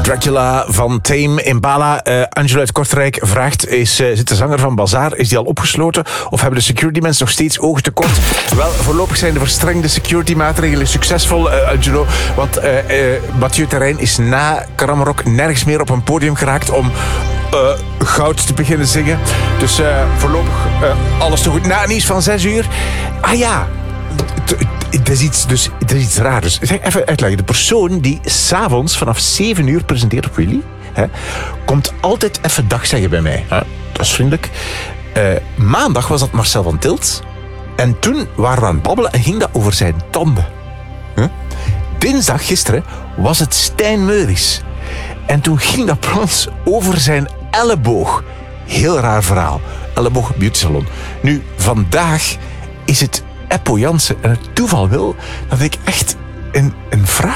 Dracula van Tame Impala. Angelo uit Kortrijk vraagt, zit de zanger van Bazaar, is die al opgesloten? Of hebben de security mensen nog steeds ogen tekort? Wel, voorlopig zijn de verstrengde security maatregelen succesvol, Angelo. Want Mathieu Terrein is na Karamrock nergens meer op een podium geraakt om goud te beginnen zingen. Dus voorlopig alles te goed. Na nieuws van 6 uur. Ah ja, het is iets raars. Dus zeg even uitleggen. De persoon die 's avonds vanaf 7 uur presenteert op Willy, komt altijd even dag zeggen bij mij. Dat is vriendelijk. Maandag was dat Marcel van Tilt. En toen waren we aan het babbelen en ging dat over zijn tanden. Dinsdag, gisteren, was het Stijn Meuris. En toen ging dat plans over zijn elleboog. Heel raar verhaal. Elleboog beauty salon. Nu, vandaag is het Eppo Jansen. En het toeval wil dat ik echt een vraag